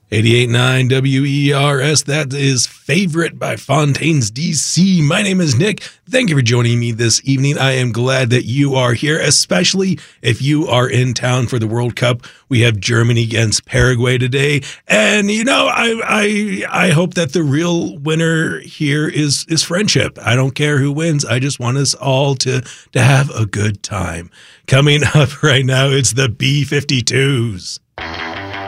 88.9 WERS, that is Favorite by Fontaines DC. My name is Nick. Thank you for joining me this evening. I am glad that you are here, especially if you are in town for the World Cup. We have Germany against Paraguay today. And, you know, I hope that the real winner here is friendship. I don't care who wins. I just want us all to have a good time. Coming up right now, it's the B-52s.